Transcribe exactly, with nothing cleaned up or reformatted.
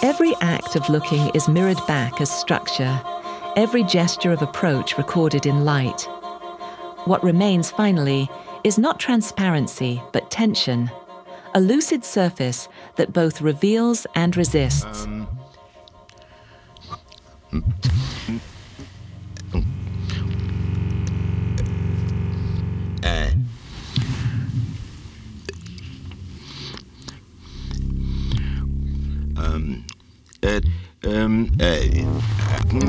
Every act of looking is mirrored back as structure, every gesture of approach recorded in light. What remains finally is not transparency, but tension, a lucid surface that both reveals and resists. Um. Uh. Um. Uh, um. Uh.